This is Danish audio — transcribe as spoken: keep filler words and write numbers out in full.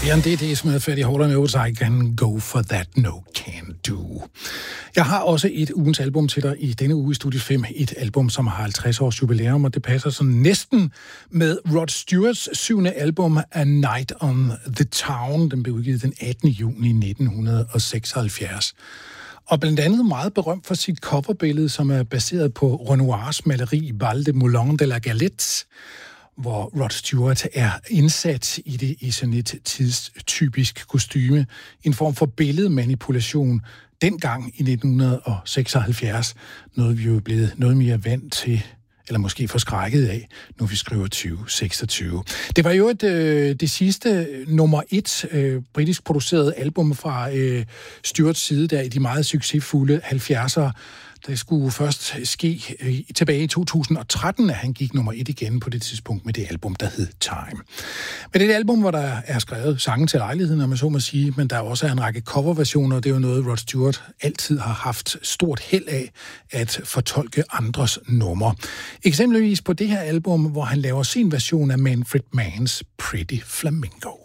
Ja, det er det, som er færdig Hall and Oates, I Can Go For That No Can Do. Jeg har også et ugens album til dig i denne uge i Studie fem. Et album, som har halvtreds års jubilæum, og det passer sådan næsten med Rod Stewarts syvende album, A Night on the Town. Den blev udgivet den attende juni nitten seksoghalvfjerds. Og blandt andet meget berømt for sit coverbillede, som er baseret på Renoirs maleri Val de Moulin de la Galette, hvor Rod Stewart er indsat i det i sådan et tidstypisk kostyme, en form for billedmanipulation, dengang i nitten seksoghalvfjerds, noget vi jo er blevet noget mere vant til, eller måske forskrækket af, når vi skriver tyve seksogtyve. Det var jo et, øh, det sidste nummer et øh, britisk produceret album fra øh, Stewarts side, der i de meget succesfulde halvfjerdsere. Det skulle først ske øh, tilbage i to tusind og tretten, at han gik nummer et igen på det tidspunkt med det album, der hed Time. Men det er et album, hvor der er skrevet sange til lejligheden, når man så må sige, men der er også en række coverversioner, og det er jo noget, Rod Stewart altid har haft stort held af at fortolke andres numre. Eksempelvis på det her album, hvor han laver sin version af Manfred Manns Pretty Flamingo.